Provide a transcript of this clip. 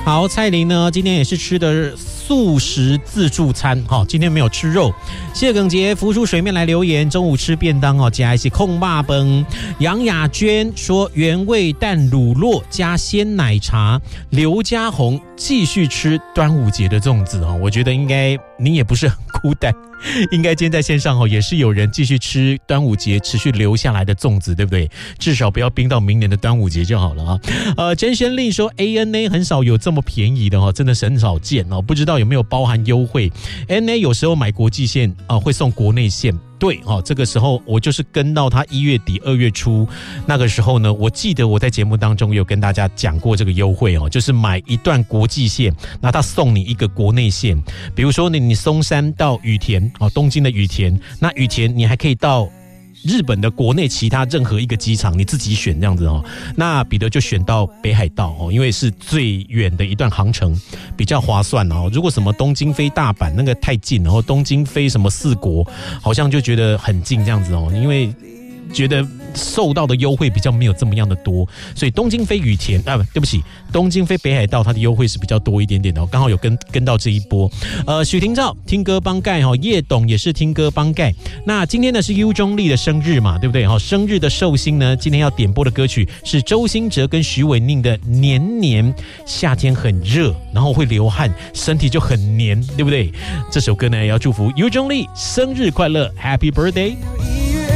好，蔡琳呢今天也是吃的素食自助餐，今天没有吃肉。谢耿杰浮出水面来留言，中午吃便当加一些控霸崩。杨雅娟说原味蛋乳酪加鲜奶茶。刘家宏继续吃端午节的粽子，我觉得应该你也不是很孤单，应该今天在线上也是有人继续吃端午节持续留下来的粽子，对不对？至少不要冰到明年的端午节就好了啊。真轩令说 ANA 很少有这么便宜的真的是很少见不知道有没有包含优惠。ANA 有时候买国际线会送国内线。对这个时候我就是跟到他1月底2月初那个时候呢，我记得我在节目当中有跟大家讲过这个优惠就是买一段国际线，那他送你一个国内线，比如说你松山到羽田东京的羽田，那羽田你还可以到日本的国内其他任何一个机场，你自己选这样子那彼得就选到北海道因为是最远的一段航程，比较划算如果什么东京飞大阪那个太近，然后东京飞什么4国好像就觉得很近这样子因为觉得受到的优惠比较没有这么样的多，所以东京飞羽田对不起，东京飞北海道它的优惠是比较多一点点的刚好有跟到这一波。许廷照听歌帮盖叶董也是听歌帮盖。那今天呢是尤中立的生日嘛，对不对生日的寿星呢，今天要点播的歌曲是周兴哲跟徐伟宁的黏黏。夏天很热，然后会流汗，身体就很黏，对不对？这首歌呢要祝福尤中立生日快乐 ，Happy Birthday。